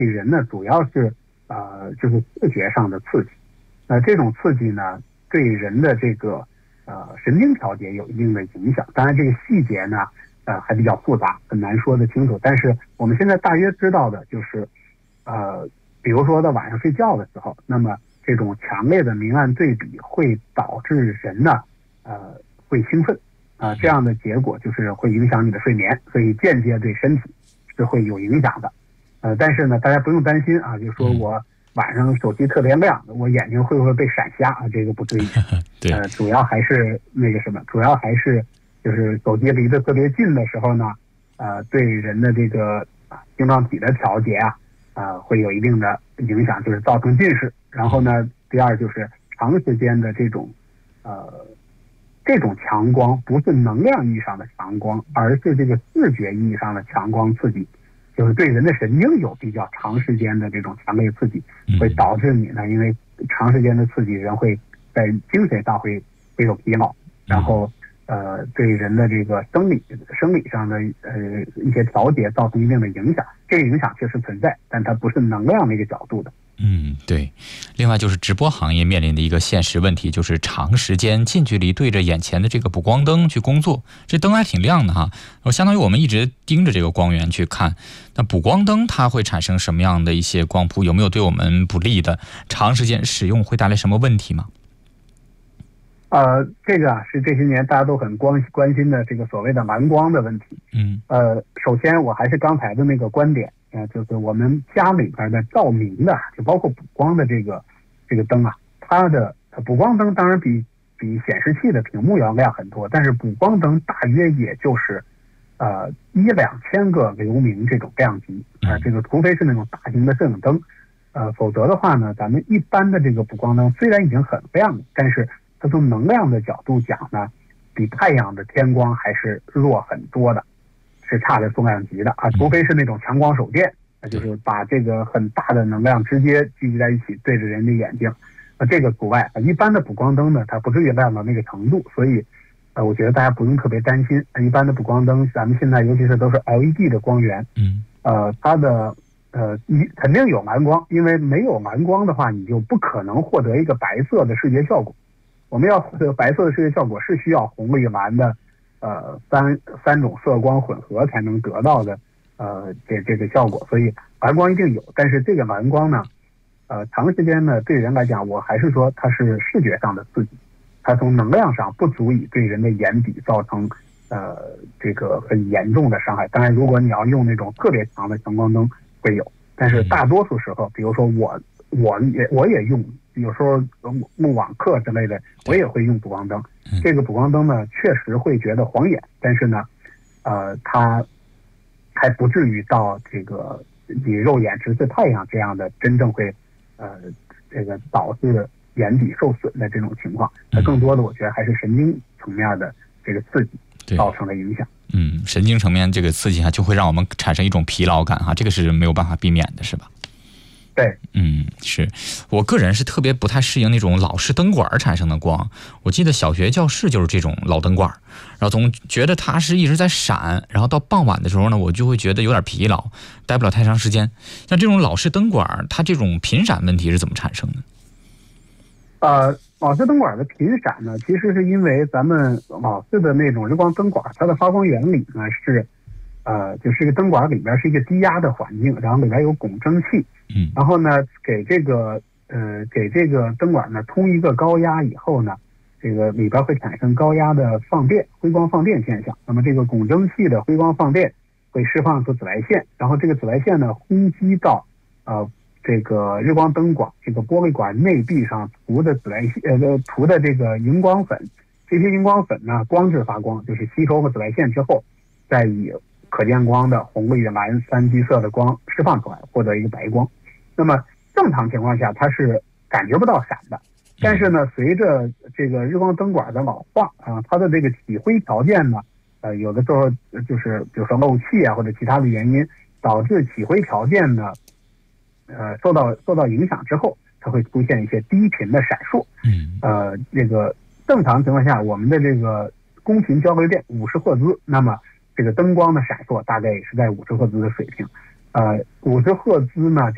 对人呢主要是就是视觉上的刺激。这种刺激呢对人的这个神经调节有一定的影响。当然这个细节呢还比较复杂，很难说得清楚。但是我们现在大约知道的就是比如说到晚上睡觉的时候，那么这种强烈的明暗对比会导致人呢会兴奋这样的结果就是会影响你的睡眠，所以间接对身体是会有影响的。但是呢大家不用担心啊，就是说我晚上手机特别亮，我眼睛会不会被闪瞎啊？这个不至于。 对， 主要还是那个什么，主要还是就是手机离得特别近的时候呢，对人的这个晶状体的调节会有一定的影响，就是造成近视。然后呢，第二就是长时间的这种强光，不是能量意义上的强光，而是这个视觉意义上的强光刺激。就是对人的神经有比较长时间的这种强烈刺激，会导致你呢，因为长时间的刺激，人会在精神上会有疲劳，然后对人的这个生理上的一些调节造成一定的影响。这个影响确实存在，但它不是能量那个角度的。 对。另外就是直播行业面临的一个现实问题，就是长时间近距离对着眼前的这个补光灯去工作，这灯还挺亮的哈，相当于我们一直盯着这个光源去看。那补光灯它会产生什么样的一些光谱？有没有对我们不利的？长时间使用会带来什么问题吗？ 这个是这些年大家都很关心的这个所谓的蓝光的问题。首先我还是刚才的那个观点，就是我们家里边的照明的，就包括补光的这个灯它的补光灯当然比显示器的屏幕要亮很多，但是补光灯大约也就是1-2千个流明这种量级这个除非是那种大型的摄影灯，否则的话呢，咱们一般的这个补光灯虽然已经很亮了，但是它从能量的角度讲呢，比太阳的天光还是弱很多的，是差着重量级的除非是那种强光手电，就是把这个很大的能量直接聚集在一起对着人的眼睛，这个除外。一般的补光灯呢，它不至于亮到那个程度，所以我觉得大家不用特别担心。一般的补光灯，咱们现在尤其是都是 LED 的光源，它的肯定有蓝光，因为没有蓝光的话，你就不可能获得一个白色的视觉效果。我们要获得白色的视觉效果，是需要红绿蓝的三种色光混合才能得到的这个效果。所以蓝光一定有，但是这个蓝光呢，长时间呢对人来讲，我还是说它是视觉上的刺激，它从能量上不足以对人的眼底造成这个很严重的伤害。当然如果你要用那种特别强的强光灯会有，但是大多数时候，比如说我也用，有时候录网课之类的，我也会用补光灯。这个补光灯呢，确实会觉得晃眼，但是呢，它还不至于到这个你肉眼直视太阳这样的真正会这个导致眼底受损的这种情况。它更多的我觉得还是神经层面的这个刺激造成的影响。 神经层面这个刺激就会让我们产生一种疲劳感这个是没有办法避免的，是吧？ 对， 是我个人是特别不太适应那种老式灯管产生的光。我记得小学教室就是这种老灯管，然后总觉得它是一直在闪，然后到傍晚的时候呢，我就会觉得有点疲劳，待不了太长时间。像这种老式灯管，它这种频闪问题是怎么产生的？ 老式灯管的频闪呢，其实是因为咱们老式的那种日光灯管，它的发光原理呢是就是这个灯管里边是一个低压的环境，然后里边有汞蒸气，然后呢给这个灯管呢通一个高压以后呢，这个里边会产生高压的放电，辉光放电现象。那么这个汞蒸气的辉光放电会释放出紫外线，然后这个紫外线呢轰击到这个日光灯管这个玻璃管内壁上涂的涂的这个荧光粉，这些荧光粉呢光致发光，就是吸收了紫外线之后，再以可见光的红绿蓝三基色的光释放出来，获得一个白光。那么正常情况下它是感觉不到闪的，但是呢随着这个日光灯管的老化它的这个起灰条件呢有的时候就是比如说漏气或者其他的原因，导致起灰条件呢受到影响之后，它会出现一些低频的闪烁。这个正常情况下，我们的这个公频交流电50赫兹，那么这个灯光的闪烁大概也是在50赫兹的水平。50赫兹呢